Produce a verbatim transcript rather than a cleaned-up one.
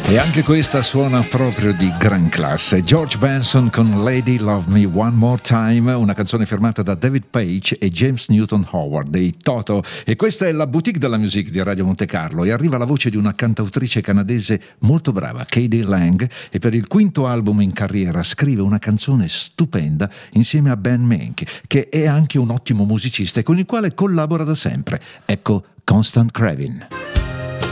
E anche questa suona proprio di gran classe. George Benson con Lady Love Me One More Time, una canzone firmata da David Page e James Newton Howard dei Toto. E questa è la boutique della musique di Radio Monte Carlo, e arriva la voce di una cantautrice canadese molto brava, K D Lang, e per il quinto album in carriera scrive una canzone stupenda insieme a Ben Mink, che è anche un ottimo musicista e con il quale collabora da sempre. Ecco Constant Craving.